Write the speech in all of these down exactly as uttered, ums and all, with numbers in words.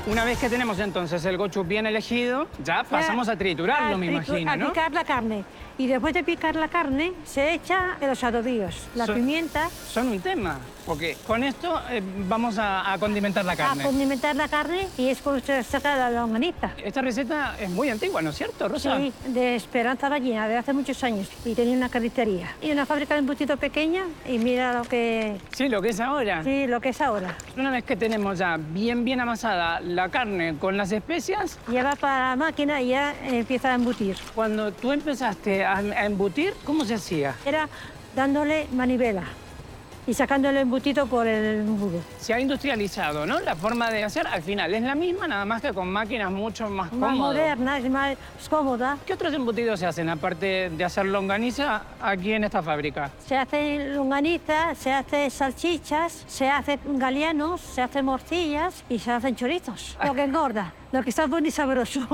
Una vez que tenemos entonces el gochujang bien elegido, ya pasamos a triturarlo, a me tritu- imagino, A ¿no? picar la carne. Y después de picar la carne, se echa los adobíos, la So- pimienta, Son un tema, porque con esto eh, vamos a, a condimentar la a carne. condimentar la carne y es como se saca la longaniza. Esta receta es muy antigua, ¿no es cierto, Rosa? Sí, de Esperanza Ballina, de hace muchos años. Y tenía una carnicería. Y una fábrica de embutido pequeña y mira lo que, Sí, lo que es ahora. sí, lo que es ahora. Una vez que tenemos ya bien, bien amasada la carne con las especias, Ya va para la máquina y ya empieza a embutir. cuando tú empezaste a, a embutir, ¿cómo se hacía? Era dándole manivela y sacando el embutido por el embudo. Se ha industrializado, ¿no? La forma de hacer al final es la misma, nada más que con máquinas mucho más Más cómodas. moderna, es más cómoda. ¿Qué otros embutidos se hacen, aparte de hacer longaniza aquí en esta fábrica? Se hace longaniza, se hace salchichas, se hace galianos, se hacen morcillas y se hacen chorizos. Lo que engorda, lo que está bueno y sabroso.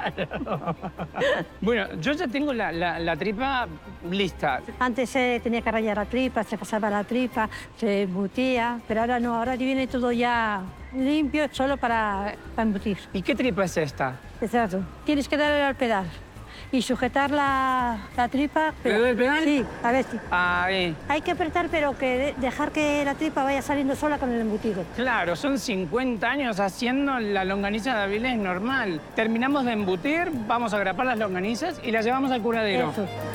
Bueno, yo ya tengo la, la- la tripa lista. Antes se tenía que rallar la tripa, se pasaba la tripa, se embutía, pero ahora no, ahora viene todo ya limpio, solo para, para embutir. ¿Y qué tripa es esta? Exacto. Tienes que darle al pedal y sujetar la, la tripa. ¿Le doy el pedal? Sí, a ver si. Ahí. Hay que apretar, pero que de- dejar que la tripa vaya saliendo sola con el embutido. Claro, son cincuenta años haciendo la longaniza de Avilés normal. Terminamos de embutir, vamos a grapar las longanizas y las llevamos al curadero. Eso.